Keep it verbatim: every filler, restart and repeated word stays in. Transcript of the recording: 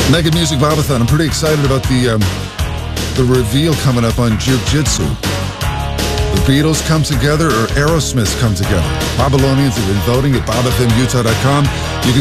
Mega Music Bobathon. I'm pretty excited about the um, the reveal coming up on Jiu-Jitsu. The Beatles come together or Aerosmith come together. Babylonians have been voting at bob f m utah dot com. You can